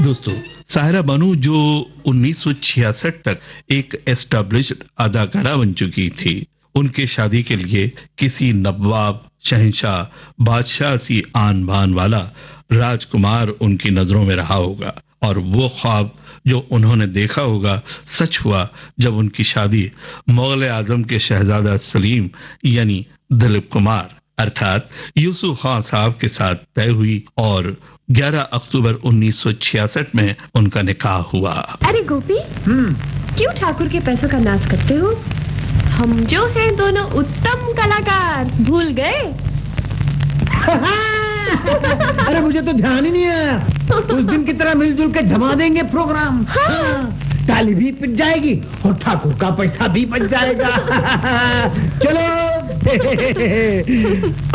दोस्तों, सायरा बानू जो 1966 तक एक एस्टैब्लिश्ड अदाकारा बन चुकी थी, उनके शादी के लिए किसी नवाब, शहंशाह, बादशाह सी आन बान वाला राजकुमार उनकी नजरों में रहा होगा और वो ख्वाब जो उन्होंने देखा होगा सच हुआ जब उनकी शादी मुगल आजम के शहजादा सलीम यानी दिलीप कुमार अर्थात यूसुफ खान साहब के साथ तय हुई और 11 अक्टूबर 1966 में उनका निकाह हुआ। अरे गोपी, क्यों ठाकुर के पैसों का नाश करते हो? हम जो हैं दोनों उत्तम कलाकार, भूल गए? अरे मुझे तो ध्यान ही नहीं आया। उस दिन की तरह मिलजुल के जमा देंगे प्रोग्राम। हाँ। ताली भी पिट जाएगी और ठाकुर का पैसा भी बच जाएगा। चलो